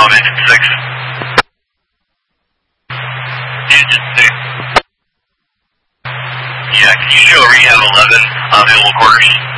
Bravo, engine 6. Engine 6. Yeah, can you show rehab 11 available quarters?